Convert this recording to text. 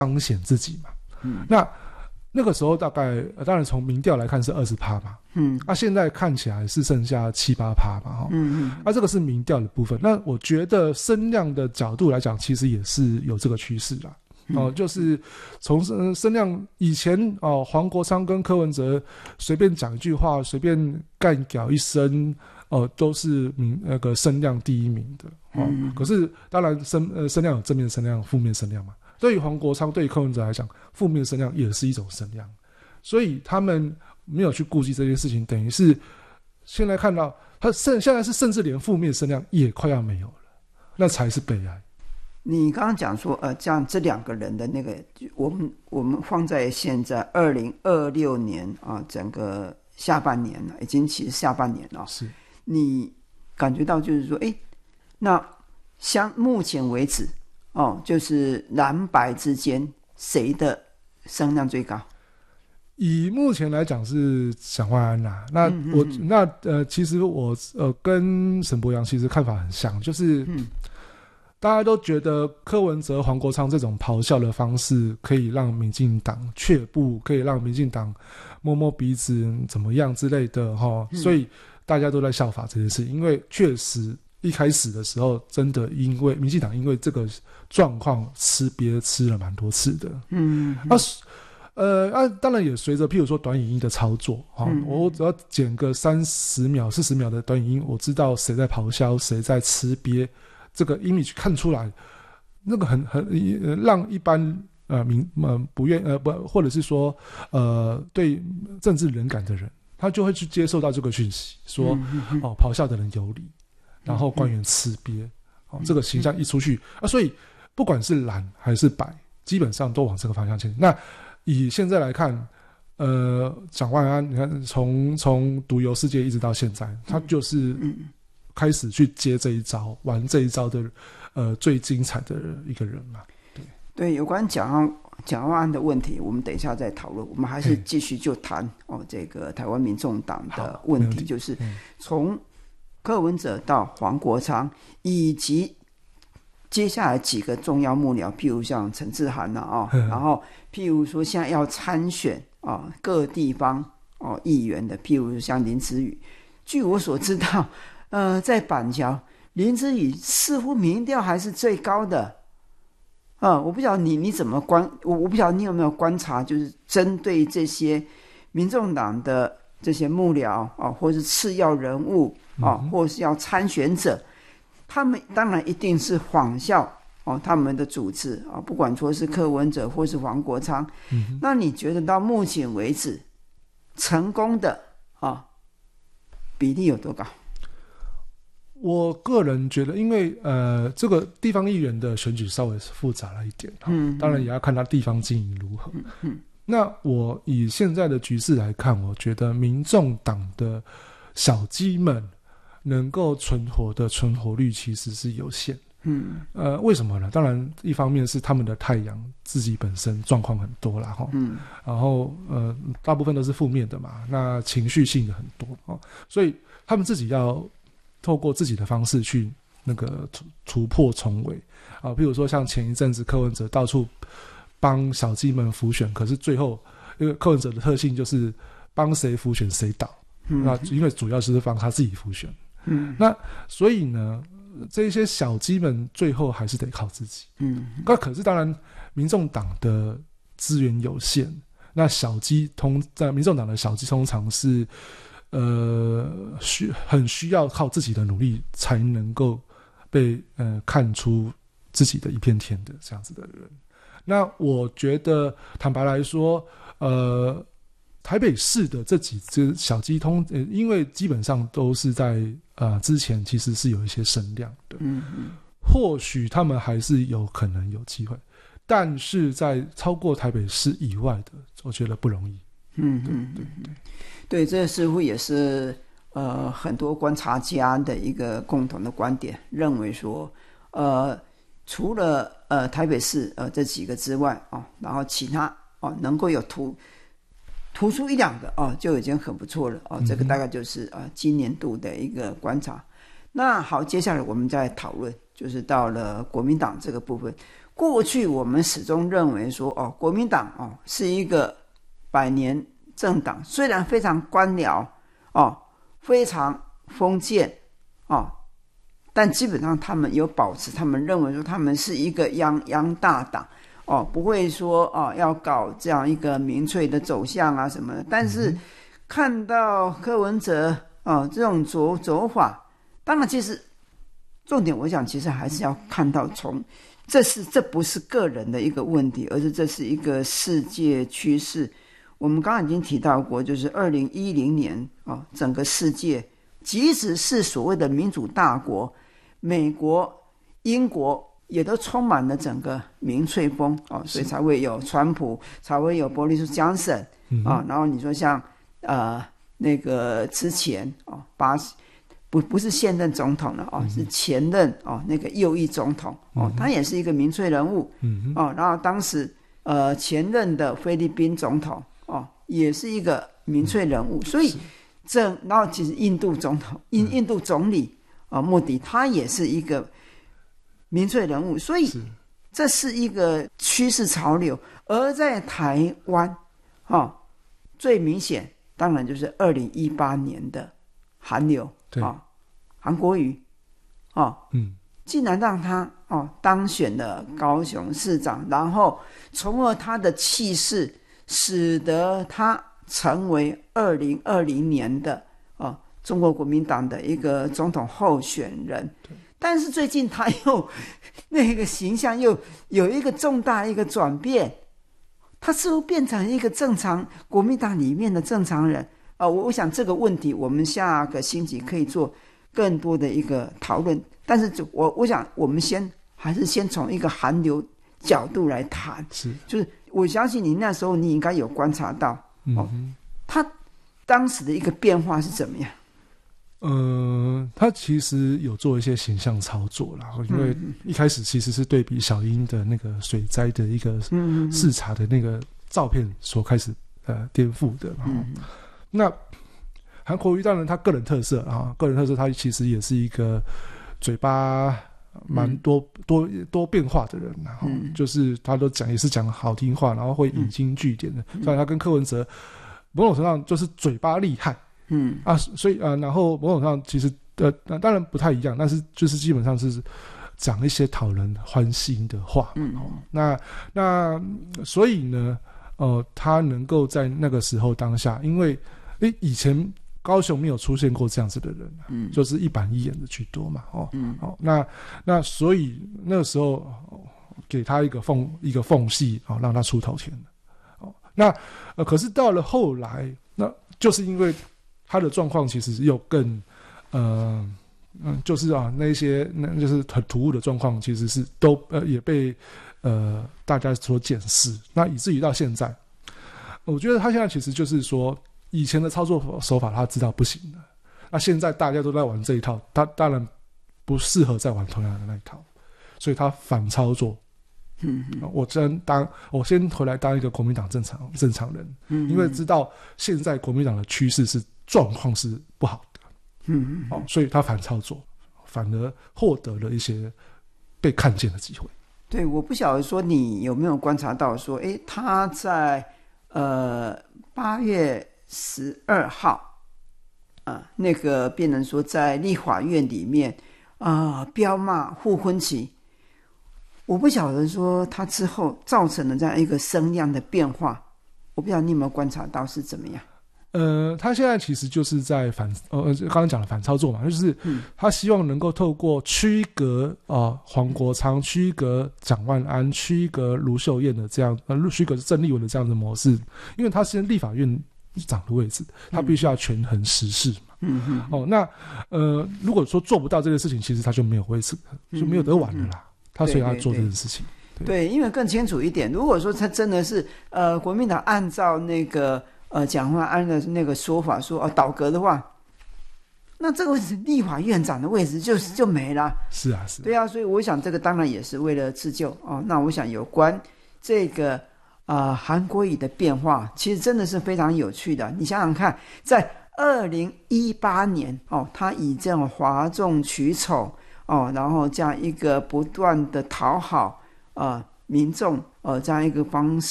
彰显自己嘛。那个时候大概当然从民调来看是20%嘛，现在看起来是剩下7-8%嘛，这个是民调的部分。那我觉得声量的角度来讲，其实也是有这个趋势啦。就是从声量以前黄国昌跟柯文哲随便讲一句话，随便干屌一声，都是那个声量第一名的。可是当然声量有正面声量、负面声量嘛。对于黄国昌、对于柯文哲来讲，负面声量也是一种声量，所以他们没有去顾及这件事情，等于是现在看到他现在是甚至连负面声量也快要没有了，那才是悲哀。 你刚刚讲说这样这两个人的那个，我们放在现在2026年整个下半年了，已经其实下半年了， 是你感觉到就是说，那目前为止就是蓝白之间谁的声量最高？ 以目前来讲是蒋万安啦。其实我跟沈伯洋其实看法很像，就是大家都觉得柯文哲、黄国昌这种咆哮的方式可以让民进党却步，可以让民进党摸摸鼻子怎么样之类的所以大家都在效法这件事，因为确实一开始的时候真的因为民进党因为这个状况吃瘪吃了蛮多次的。当然也随着譬如说短影音的操作我只要剪个30秒40秒的短影音，我知道谁在咆哮谁在吃瘪，这个 image 看出来，那个很让一般不愿或者是说对政治冷感的人，他就会去接受到这个讯息，说咆哮的人有理，然后官员吃瘪，这个形象一出去所以不管是蓝还是白，基本上都往这个方向前进。那以现在来看，蒋万安，你看从独游世界一直到现在，他就是开始去接这一招，玩这一招的最精彩的一个人嘛。 对，有关蒋万安的问题，我们等一下再讨论。我们还是继续就谈这个台湾民众党的问题，就是从柯文哲到黄国昌，以及接下来几个重要幕僚，譬如像陈智菡然后譬如说现在要参选各地方议员的，譬如像林子宇。据我所知道，在板桥，林子宇似乎民调还是最高的。我不晓得你怎么我不晓得你有没有观察，就是针对这些民众党的这些幕僚或是次要人物或是要参选者，他们当然一定是仿效他们的主治不管说是柯文哲或是黄国昌。那你觉得到目前为止成功的比例有多高？ 我个人觉得，因为这个地方议员的选举稍微复杂了一点当然也要看他地方经营如何。那我以现在的局势来看，我觉得民众党的小鸡们能够存活的存活率其实是有限。为什么呢？当然一方面是他们的太阳自己本身状况很多啦然后大部分都是负面的嘛，那情绪性的很多所以他们自己要透过自己的方式去那个突破重围譬如说像前一阵子柯文哲到处帮小鸡们辅选，可是最后因为柯文哲的特性就是帮谁辅选谁倒那因为主要是帮他自己辅选那所以呢这些小鸡们最后还是得靠自己那可是当然民众党的资源有限，那小鸡在民众党的小鸡通常是很需要靠自己的努力才能够被看出自己的一片天的这样子的人。那我觉得坦白来说台北市的这几只小鸡通因为基本上都是在之前其实是有一些声量的或许他们还是有可能有机会，但是在超过台北市以外的我觉得不容易。 对，这似乎也是很多观察家的一个共同的观点，认为说除了台北市这几个之外然后其他能够有突出一两个就已经很不错了这个大概就是今年度的一个观察。那好，接下来我们再讨论，就是到了国民党这个部分。 过去我们始终认为说，国民党是一个百年政党，虽然非常官僚非常封建但基本上他们有保持，他们认为说他们是一个泱大党不会说要搞这样一个民粹的走向啊什么的。但是看到柯文哲这种走法，当然其实重点我想其实还是要看到这不是个人的一个问题，而是这是一个世界趋势。我们刚刚已经提到过，就是2010年整个世界即使是所谓的民主大国，美国、英国也都充满了整个民粹风所以才会有川普，才会有波利斯·强森然后你说像那个之前不是现任总统了是前任那个右翼总统他也是一个民粹人物然后当时前任的菲律宾总统也是一个民粹人物，所以然后其实印度总统印度总理莫迪他也是一个民粹人物，所以这是一个趋势潮流。而在台湾最明显当然就是2018年的韩流韩国瑜竟然让他当选了高雄市长，然后从而他的气势使得他成为2020年的中国国民党的一个总统候选人。但是最近他又那个形象又有一个重大一个转变，他似乎变成一个正常国民党里面的正常人我想这个问题我们下个星期可以做更多的一个讨论，但是我想我们还是先从一个韩流角度来谈，就是我相信你那时候你应该有观察到他当时的一个变化是怎么样？ 他其实有做一些形象操作啦，因为一开始其实是对比小英的那个水灾的一个视察的那个照片所开始颠覆的那韩国瑜当然他个人特色他其实也是一个嘴巴蛮多变化的人就是他都也是讲好听话，然后会引经据典的所以他跟柯文哲某种程度上就是嘴巴厉害所以然后某种上其实当然不太一样，但是就是基本上是讲一些讨人欢心的话那所以呢他能够在那个时候当下，因为以前高雄没有出现过这样子的人就是一板一眼的居多嘛那所以那个时候给他一个缝隙让他出头天那可是到了后来，那就是因为他的状况其实又更就是那就是很突兀的状况，其实是都也被大家所检视，那以至于到现在，我觉得他现在其实就是说，以前的操作手法他知道不行的，那现在大家都在玩这一套，他当然不适合再玩同样的那一套，所以他反操作。我先回来当一个国民党正常人因为知道现在国民党的趋势状况是不好的所以他反操作，反而获得了一些被看见的机会。 对，我不晓得说你有没有观察到说他在8月12号那个变成说在立法院里面彪骂傅崐萁，我不晓得说他之后造成了这样一个声量的变化，我不晓得你有没有观察到是怎么样？ 他现在其实就是在刚刚讲的反操作嘛，就是他希望能够透过区隔黄国昌、区隔蒋万安、区隔卢秀燕的这样区隔郑丽文的这样的模式，因为他是立法院长的位置，他必须要权衡时事嘛。那如果说做不到这个事情，其实他就没有位置，就没有得玩了啦。他所以要做这件事情。 对，因为更清楚一点，如果说他真的是国民党按照那个蒋万安的那个说法说倒阁的话，那这个立法院长的位置就没了。 是啊， 对啊，所以我想这个当然也是为了自救那我想有关这个韩国瑜的变化，其实真的是非常有趣的。你想想看，在2018年他以这种哗众取宠然后这样一个不断的讨好民众这样一个方